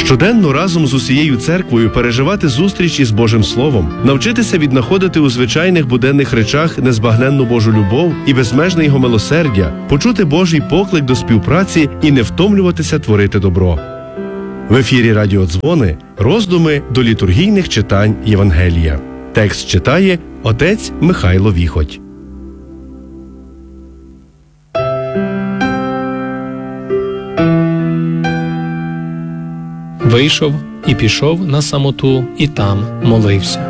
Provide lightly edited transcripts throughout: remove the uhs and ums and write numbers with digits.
Щоденно разом з усією церквою переживати зустріч із Божим Словом, навчитися віднаходити у звичайних буденних речах незбагненну Божу любов і безмежне Його милосердя, почути Божий поклик до співпраці і не втомлюватися творити добро. В ефірі Радіодзвони роздуми до літургійних читань Євангелія. Текст читає отець Михайло Віхоть. Вийшов і пішов на самоту, і там молився.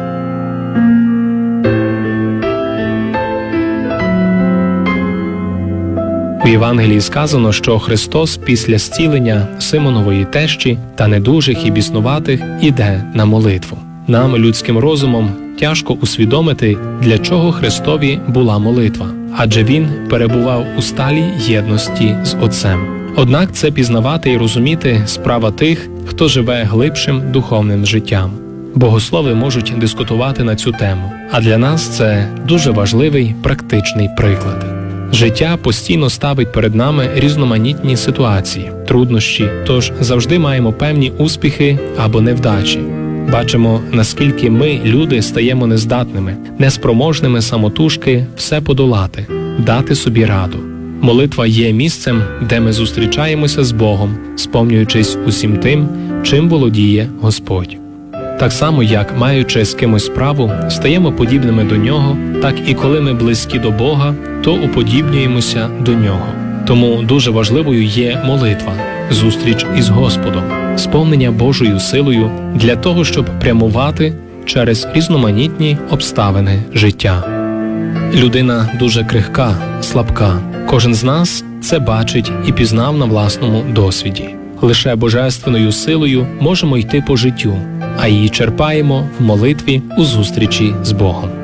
У Євангелії сказано, що Христос після зцілення Симонової тещі та недужих і біснуватих іде на молитву. Нам, людським розумом, тяжко усвідомити, для чого Христові була молитва, адже Він перебував у сталій єдності з Отцем. Однак це пізнавати і розуміти справа тих, хто живе глибшим духовним життям. Богослови можуть дискутувати на цю тему, а для нас це дуже важливий практичний приклад. Життя постійно ставить перед нами різноманітні ситуації, труднощі, тож завжди маємо певні успіхи або невдачі. Бачимо, наскільки ми, люди, стаємо нездатними, неспроможними самотужки все подолати, дати собі раду. Молитва є місцем, де ми зустрічаємося з Богом, сповнюючись усім тим, чим володіє Господь. Так само, як, маючи з кимось справу, стаємо подібними до Нього, так і коли ми близькі до Бога, то уподібнюємося до Нього. Тому дуже важливою є молитва, зустріч із Господом, сповнення Божою силою для того, щоб прямувати через різноманітні обставини життя. Людина дуже крихка, слабка. Кожен з нас це бачить і пізнав на власному досвіді. Лише божественною силою можемо йти по життю, а її черпаємо в молитві у зустрічі з Богом.